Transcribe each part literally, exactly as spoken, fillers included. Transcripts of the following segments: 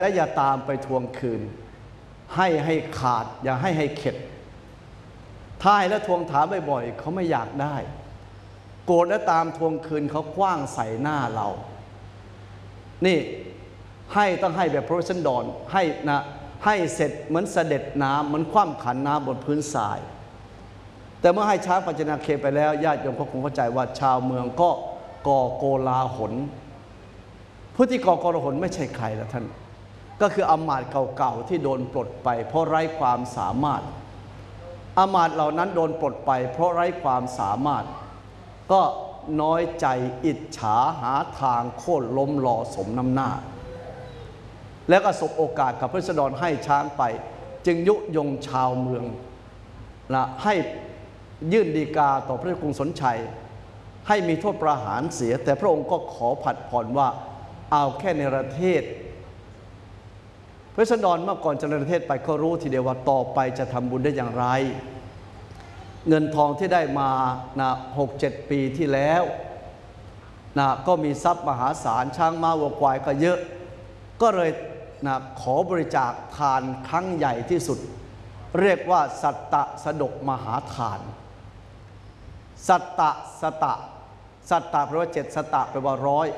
และอย่าตามไปทวงคืนให้ให้ขาดอย่าให้ให้เข็ดถ้าให้แล้วทวงถามบ่อยๆเขาไม่อยากได้โกรธแล้วตามทวงคืนเขาคว้างใส่หน้าเรานี่ให้ต้องให้แบบโปรเฟสซันดอนให้นะให้เสร็จเหมือนเสด็จน้ำเหมือนคว่ำขันน้ำบนพื้นทรายแต่เมื่อให้ช้างปัจจนาเคไปแล้วญาติโยมก็คงเข้าใจว่าชาวเมืองก็ก่อโกลาหลผู้ที่ก่อโกลาหลไม่ใช่ใครละท่านก็คืออมาตย์เก่าๆที่โดนปลดไปเพราะไร้ความสามารถอมาตย์เหล่านั้นโดนปลดไปเพราะไร้ความสามารถก็น้อยใจอิจฉาหาทางโค่นล้มหล่อสมน้ำหน้าแล้วก็สบโอกาสกับพระราษฎรให้ช้างไปจึงยุยงชาวเมืองนะให้ยื่นฎีกาต่อพระเจ้ากรุงสนชัยให้มีโทษประหารเสียแต่พระองค์ก็ขอผัดผ่อนว่าเอาแค่ในประเทศพระราษฎรเมื่อก่อนจะในประเทศไปก็รู้ทีเดียวว่าต่อไปจะทำบุญได้อย่างไรเงินทองที่ได้มานะหกเจ็ดปีที่แล้วนะก็มีทรัพย์มหาศาลช้างม้าวัวควายก็เยอะก็เลยนะขอบริจาคทานครั้งใหญ่ที่สุดเรียกว่าสัตตะสดกมหาทานสัตตะสตะสัตตะแปลว่าเจ็ดสตะแปลว่าร้อย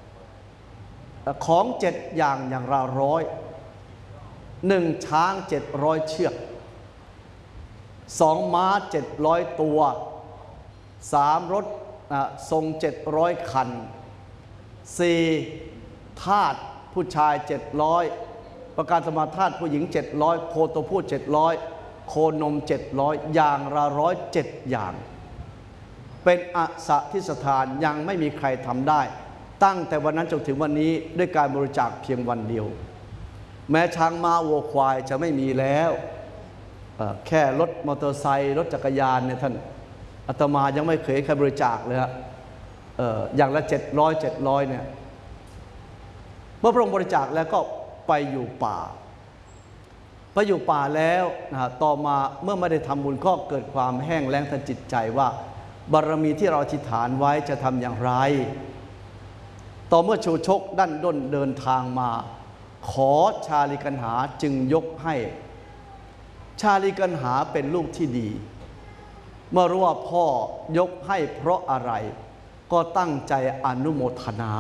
ของเจ็ดอย่างอย่างละร้อยหนึ่งช้างเจ็ดร้อยเชือกสองม้าเจ็ดร้อยตัวสามรถทรงเจ็ดร้อยคันสี่ทาสผู้ชายเจ็ดร้อยประการสมาทาสผู้หญิงเจ็ดร้อยโคตัวผู้เจ็ดร้อยโคนมเจ็ดร้อยอย่างละร้อยเจ็ดอย่างเป็นอสถิสถานยังไม่มีใครทำได้ตั้งแต่วันนั้นจนถึงวันนี้ด้วยการบริจาคเพียงวันเดียวแม้ช้างม้าวัวควายจะไม่มีแล้วแค่รถมอเตอร์ไซค์รถจักรยานเนี่ยท่านอาตมายังไม่เคยใครบริจาคเลยฮะอย่างละเจ็ดร้อยเจ็ดร้อยเนี่ยเมื่อพระองค์บริจาคแล้วก็ไปอยู่ป่าไปอยู่ป่าแล้วนะต่อมาเมื่อไม่ได้ทำบุญก็เกิดความแห้งแล้งทางจิตใจว่าบารมีที่เราอธิษฐานไว้จะทำอย่างไรต่อเมื่อชูชกดั้นด้นเดินทางมาขอชาลีกันหาจึงยกให้ชาลีกันหาเป็นลูกที่ดีเมื่อรู้ว่าพ่อยกให้เพราะอะไรก็ตั้งใจอนุโมทนา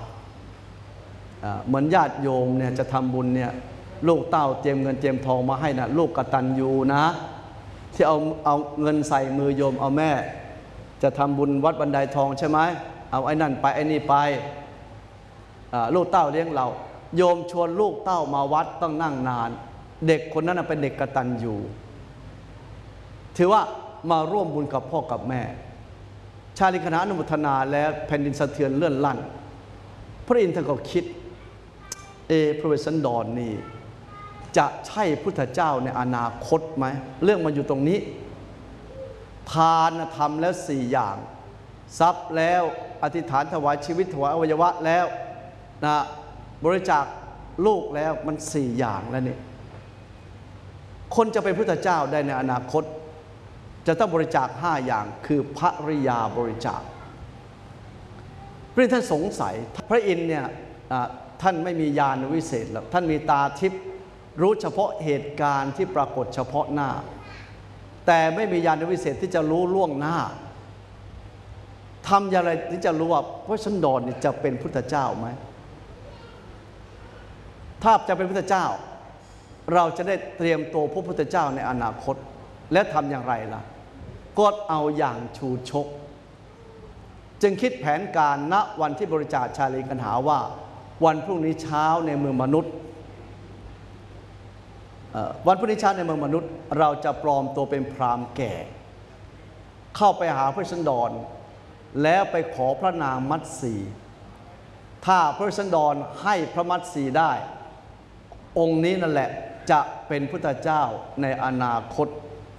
เหมือนญาติโยมเนี่ยจะทำบุญเนี่ยลูกเต้าเตรียมเงินเตรียมทองมาให้นะลูกกตัญญูนะที่เอาเอาเงินใส่มือโยมเอาแม่จะทำบุญวัดบันไดทองใช่ไหมเอาไอ้นั่นไปไอ้นี่ไปลูกเต้าเลี้ยงเราโยมชวนลูกเต้ามาวัดต้องนั่งนานเด็กคนนั้นเป็นเด็กกตัญญูถือว่ามาร่วมบุญกับพ่อกับแม่ชาลีคณะอนุโมทนาแล้วแผ่นดินสะเทือนเลื่อนลั่นพระอินทร์ท่านก็คิดเอพระเวสสันดรนี่จะใช่พุทธเจ้าในอนาคตไหมเรื่องมันอยู่ตรงนี้ทานทำแล้วสี่อย่างทรัพย์แล้วอธิษฐานถวายชีวิตถวายอวัยวะแล้วนะบริจาคลูกแล้วมันสี่อย่างแล้วนี่คนจะเป็นพุทธเจ้าได้ในอนาคตจะต้องบริจาคห้าอย่างคือภริยาบริจาคพระอินทร์ท่านสงสัยพระอินทร์เนี่ยท่านไม่มีญาณวิเศษหรอกท่านมีตาทิพย์รู้เฉพาะเหตุการณ์ที่ปรากฏเฉพาะหน้าแต่ไม่มีญาณวิเศษที่จะรู้ล่วงหน้าทำอย่างไรที่จะรู้ว่าพระสันดรจะเป็นพุทธเจ้าไหมถ้าจะเป็นพุทธเจ้าเราจะได้เตรียมตัวพระพุทธเจ้าในอนาคตและทำอย่างไรล่ะก็เอาอย่างชูชกจึงคิดแผนการณวันที่บริจาคชาลีกันหาว่าวันพรุ่งนี้เช้าในเมืองมนุษย์วันพรุ่งนี้เช้าในเมืองมนุษย์เราจะปลอมตัวเป็นพราหมณ์แก่เข้าไปหาพระสันดรแล้วไปขอพระนางมัตสีถ้าพระสันดรให้พระมัตสีได้องค์นี้นั่นแหละจะเป็นพุทธเจ้าในอนาคต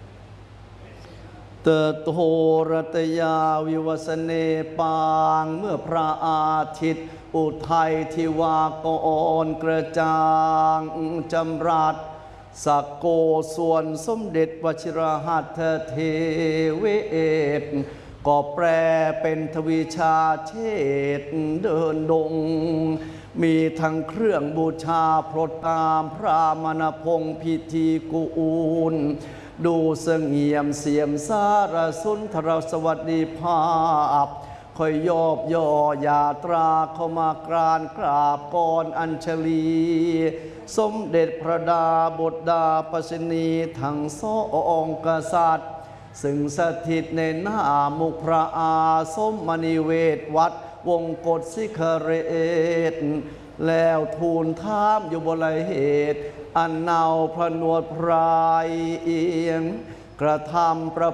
เตโตรตยาวิวสเนปางเมื่อพระอาทิตย์อุทัยทิวากรกระจ่างจำรัดสักโกส่วนสมเด็จวชิรหัตถเทเวศก็แปลเป็นทวีชาเชษฐ์เดินดงมีทั้งเครื่องบูชาโปรดตามพระมณพงศ์พิธีกูลดูเสงี่ยมเสียมสารสุนทรสวัสดิภาพคอยยอบย่อยาตราเข้ามากรานกราบก่อนอัญชลีสมเด็จพระดาบทดาปชนีทั้งสองกษัตริย์ซึ่งสถิตในหน้ามุขพระอาสมมณีเวทวัดวงกฎสิขเรศแล้วทูลถามอยู่บนเหตุอันเนาพระนวดพรายเอียงกระทำประ